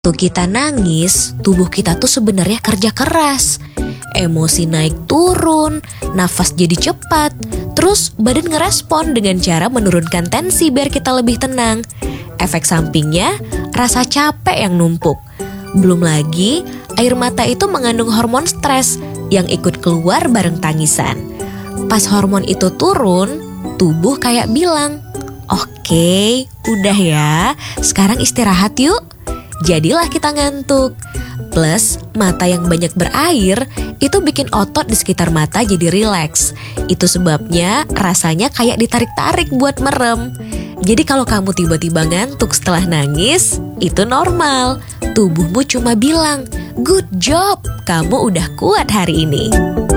Waktu kita nangis, tubuh kita tuh sebenarnya kerja keras. Emosi naik turun, nafas jadi cepat. Terus badan ngerespon dengan cara menurunkan tensi biar kita lebih tenang. Efek sampingnya, rasa capek yang numpuk. Belum lagi, air mata itu mengandung hormon stres yang ikut keluar bareng tangisan. Pas hormon itu turun, tubuh kayak bilang, "Oke, udah ya, sekarang istirahat yuk." Jadilah kita ngantuk. Plus, mata yang banyak berair itu bikin otot di sekitar mata jadi rileks. Itu sebabnya rasanya kayak ditarik-tarik buat merem. Jadi kalau kamu tiba-tiba ngantuk setelah nangis, itu normal. Tubuhmu cuma bilang, "Good job, kamu udah kuat hari ini."